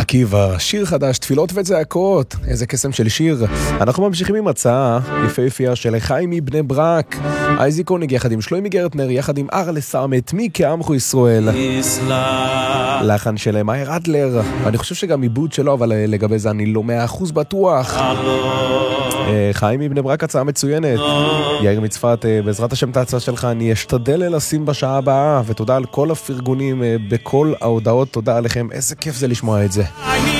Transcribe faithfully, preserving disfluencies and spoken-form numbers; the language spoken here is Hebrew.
עקיבא, שיר חדש, תפילות וצעקות, איזה קסם של שיר. אנחנו ממשיכים עם הצעה יפהפייה של חיים מבני ברק, אייזיק קוניג יחד עם שלוימי גרטנר, יחד עם ארלה סאמת, מי כעמכו ישראל, לחן של מאיר אדלר, ואני חושב שגם עיבוד שלו, אבל לגבי זה אני לא מאה אחוז בטוח. חיים מבני ברק, הצעה מצוינת. יאיר מצפת, בעזרת השם את ההצעה שלך אני אשתדל לשים בשעה הבאה, ותודה על כל הפרגונים בכל ההודעות, תודה עליכם, איזה כיף זה לשמוע את זה.